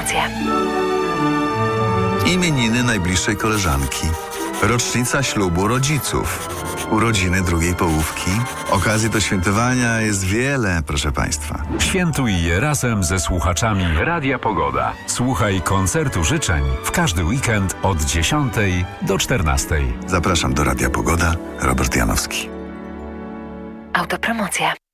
Autopromocje. Imieniny najbliższej koleżanki. Rocznica ślubu rodziców. Urodziny drugiej połówki. Okazji do świętowania jest wiele, proszę Państwa. Świętuj je razem ze słuchaczami Radia Pogoda. Słuchaj koncertu życzeń w każdy weekend od 10 do 14. Zapraszam do Radia Pogoda. Robert Janowski. Autopromocja.